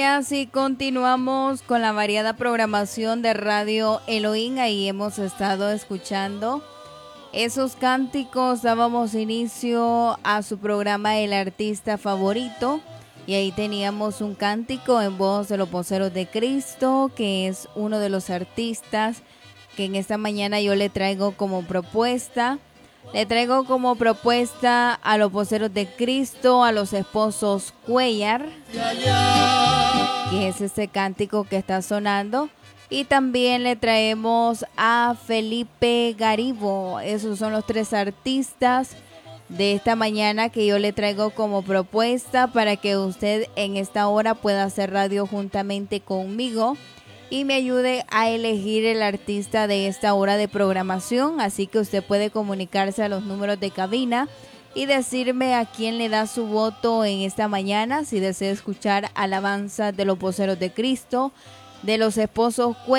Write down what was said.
Así continuamos con la variada programación de Radio Elohim. Ahí hemos estado escuchando esos cánticos. Dábamos inicio a su programa El Artista Favorito. Y ahí teníamos un cántico en voz de los voceros de Cristo, que es uno de los artistas que en esta mañana yo le traigo como propuesta. Le traigo como propuesta a los voceros de Cristo, a los esposos Cuellar, que es este cántico que está sonando. Y también le traemos a Felipe Garibo. Esos son los tres artistas de esta mañana que yo le traigo como propuesta para que usted en esta hora pueda hacer radio juntamente conmigo y me ayude a elegir el artista de esta hora de programación. Así que usted puede comunicarse a los números de cabina y decirme a quién le da su voto en esta mañana, si desea escuchar alabanza de los voceros de Cristo, de los esposos